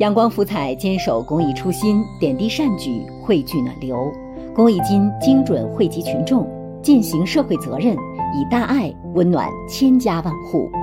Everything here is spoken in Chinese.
阳光福彩坚守公益初心，点滴善举汇聚暖流，公益金精准惠及群众，践行社会责任，以大爱温暖千家万户。